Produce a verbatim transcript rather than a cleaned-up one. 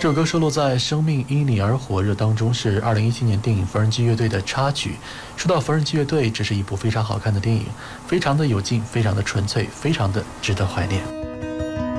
这首歌收录在《生命因你而火热》当中，是二零一七年电影《缝纫机乐队》的插曲。说到《缝纫机乐队》，这是一部非常好看的电影，非常的有劲，非常的纯粹，非常的值得怀念。